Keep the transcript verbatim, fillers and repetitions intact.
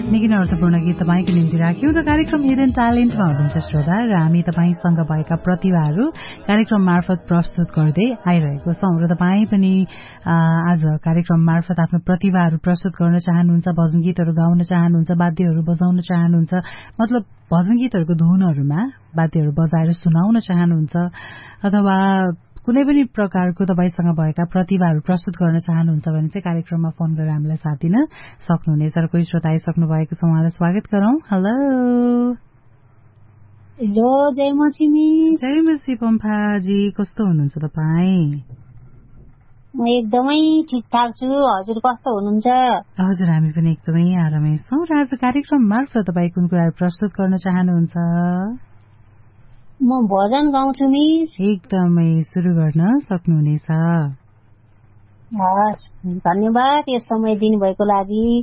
निकै नै अर्थपूर्ण गीत तपाईँको निम्ति राख्यौँ र कार्यक्रम हिडन ट्यालेन्टमा हुनुहुन्छ श्रोता र हामी तपाईँसँग भएका प्रतिभाहरू कार्यक्रम मार्फत प्रस्तुत गर्दै आइरहेको छौँ र तपाईँ पनि आज कार्यक्रम मार्फत आफ्नो प्रतिभाहरू प्रस्तुत गर्न चाहनुहुन्छ, भजन गीतहरू गाउन चाहनुहुन्छ, वाद्यहरू बजाउन चाहनुहुन्छ, मतलब भजन गीतहरूको धुनहरूमा वाद्यहरू बजाएर सुनाउन चाहनुहुन्छ अथवा कुनै पनि प्रकारको तपाईसँग भएका प्रतिभाहरू प्रस्तुत गर्न चाहनुहुन्छ भने चाहिँ कार्यक्रममा फोन गरेर हामीलाई साथ दिन सक्नुहुनेछ र कोही श्रोता आइसक्नु भएको छ, उहाँलाई स्वागत गरौँ। हेलो हेलो, जय मसिमी। जय मसी पम्फाजी, कस्तो हुनुहुन्छ तपाईँ? म एकदमै ठिकठाक छु, हजुर कस्तो हुनुहुन्छ? हजुर हामी पनि एकदमै आरामै छौँ र आज कार्यक्रम मार्फत तपाईँ कुन कुराहरू प्रस्तुत गर्न चाहनुहुन्छ? म भजन गाउँछु मिस। एकदमै सुरु गर्न सक्नुहुनेछ। हस्, धन्यवाद यो समय दिनुभएको लागि।